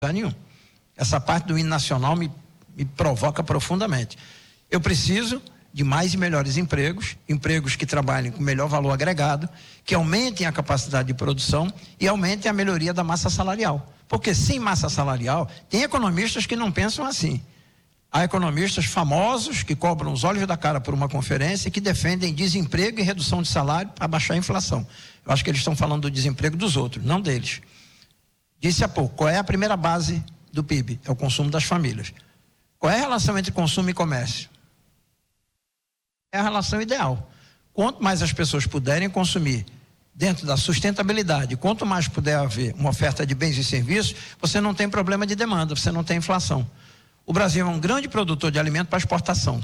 nenhum. Essa parte do hino nacional me provoca profundamente. Eu preciso de mais e melhores empregos que trabalhem com melhor valor agregado, que aumentem a capacidade de produção e aumentem a melhoria da massa salarial. Porque sem massa salarial, tem economistas que não pensam assim. Há economistas famosos que cobram os olhos da cara por uma conferência e que defendem desemprego e redução de salário para baixar a inflação. Eu acho que eles estão falando do desemprego dos outros, não deles. Disse há pouco, qual é a primeira base do PIB? É o consumo das famílias. Qual é a relação entre consumo e comércio? É a relação ideal. Quanto mais as pessoas puderem consumir dentro da sustentabilidade, quanto mais puder haver uma oferta de bens e serviços, você não tem problema de demanda, você não tem inflação. O Brasil é um grande produtor de alimento para exportação.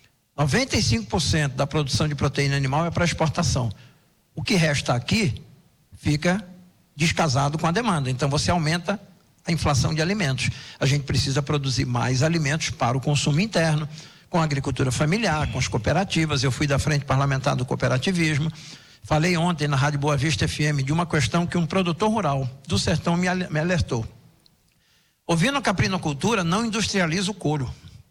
95% da produção de proteína animal é para exportação. O que resta aqui fica descasado com a demanda. Então você aumenta a inflação de alimentos. A gente precisa produzir mais alimentos para o consumo interno, com a agricultura familiar, com as cooperativas. Eu fui da frente parlamentar do cooperativismo. Falei ontem na Rádio Boa Vista FM de uma questão que um produtor rural do sertão me alertou. Ouvindo a caprinocultura, não industrializa o couro.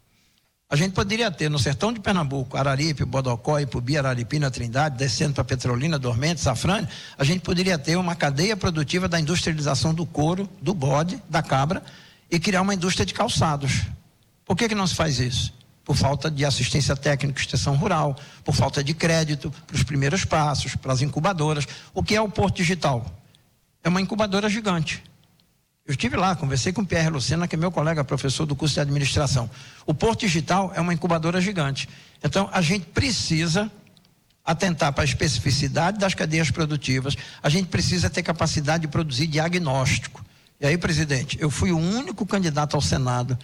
A gente poderia ter no sertão de Pernambuco, Araripe, Bodocó, Ipubi, Araripina, Trindade, descendo para Petrolina, Dormente, Safrane, a gente poderia ter uma cadeia produtiva da industrialização do couro, do bode, da cabra e criar uma indústria de calçados. Por que não se faz isso? Por falta de assistência técnica, extensão rural, por falta de crédito para os primeiros passos, para as incubadoras. O que é o Porto Digital? É uma incubadora gigante. Eu estive lá, conversei com o Pierre Lucena, que é meu colega, professor do curso de administração. O Porto Digital é uma incubadora gigante. Então, a gente precisa atentar para a especificidade das cadeias produtivas, a gente precisa ter capacidade de produzir diagnóstico. E aí, presidente, eu fui o único candidato ao Senado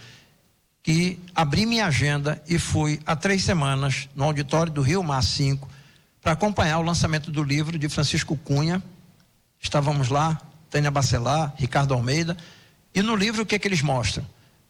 que abri minha agenda e fui há 3 semanas no auditório do Rio Mar 5 para acompanhar o lançamento do livro de Francisco Cunha. Estávamos lá, Tânia Bacelar, Ricardo Almeida, e no livro o que eles mostram?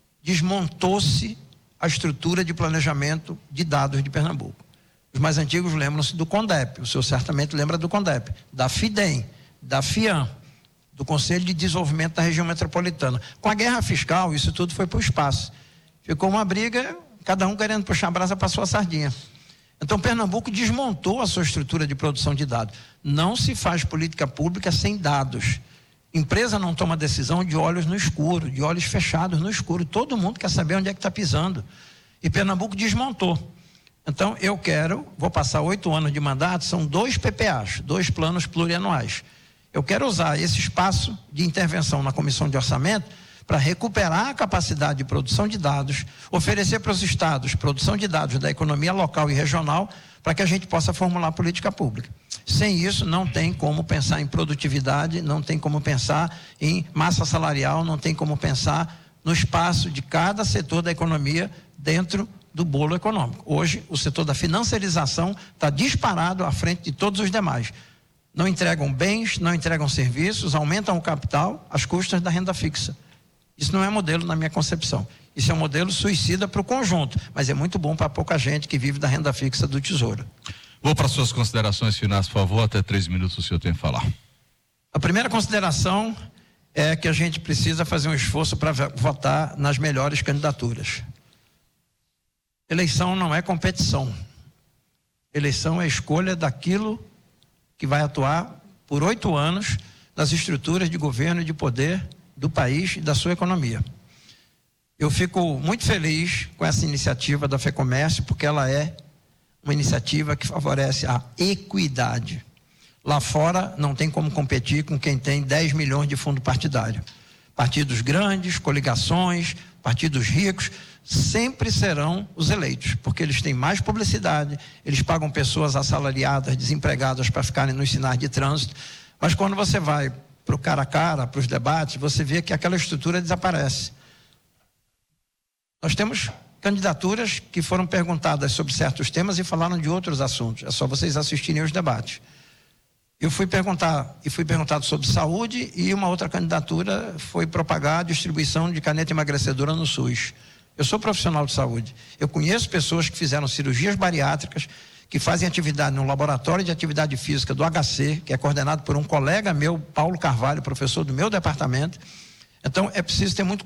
Desmontou-se a estrutura de planejamento de dados de Pernambuco. Os mais antigos lembram-se do CONDEP, o senhor certamente lembra do CONDEP, da FIDEM, da FIAM, do Conselho de Desenvolvimento da Região Metropolitana. Com a guerra fiscal, isso tudo foi para o espaço. Ficou uma briga, cada um querendo puxar a brasa para a sua sardinha. Então, Pernambuco desmontou a sua estrutura de produção de dados. Não se faz política pública sem dados. Empresa não toma decisão de olhos no escuro, de olhos fechados no escuro. Todo mundo quer saber onde é que está pisando. E Pernambuco desmontou. Então, vou passar 8 anos de mandato, são 2 PPAs, 2 planos plurianuais. Eu quero usar esse espaço de intervenção na Comissão de Orçamento para recuperar a capacidade de produção de dados, oferecer para os estados produção de dados da economia local e regional, para que a gente possa formular política pública. Sem isso, não tem como pensar em produtividade, não tem como pensar em massa salarial, não tem como pensar no espaço de cada setor da economia dentro do bolo econômico. Hoje, o setor da financiarização está disparado à frente de todos os demais. Não entregam bens, não entregam serviços, aumentam o capital às custas da renda fixa. Isso não é modelo na minha concepção. Isso é um modelo suicida para o conjunto, mas é muito bom para pouca gente que vive da renda fixa do Tesouro. Vou para suas considerações finais, por favor, até 3 minutos o senhor tem que falar. A primeira consideração é que a gente precisa fazer um esforço para votar nas melhores candidaturas. Eleição não é competição. Eleição é escolha daquilo que vai atuar por 8 anos nas estruturas de governo e de poder do país e da sua economia. Eu fico muito feliz com essa iniciativa da FEComércio, porque ela é uma iniciativa que favorece a equidade. Lá fora não tem como competir com quem tem 10 milhões de fundo partidário. Partidos grandes, coligações, partidos ricos, sempre serão os eleitos, porque eles têm mais publicidade, eles pagam pessoas assalariadas, desempregadas para ficarem nos sinais de trânsito, mas quando você vai para o cara a cara, para os debates, você vê que aquela estrutura desaparece. Nós temos candidaturas que foram perguntadas sobre certos temas e falaram de outros assuntos. É só vocês assistirem os debates. Eu fui perguntado sobre saúde e uma outra candidatura foi propagar a distribuição de caneta emagrecedora no SUS. Eu sou profissional de saúde. Eu conheço pessoas que fizeram cirurgias bariátricas, que fazem atividade no laboratório de atividade física do HC, que é coordenado por um colega meu, Paulo Carvalho, professor do meu departamento. Então, é preciso ter muito